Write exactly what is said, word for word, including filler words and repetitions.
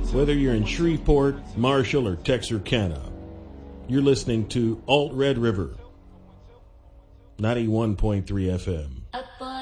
Whether you're in Shreveport, Marshall, or Texarkana, you're listening to Alt Red River, ninety-one point three F M. A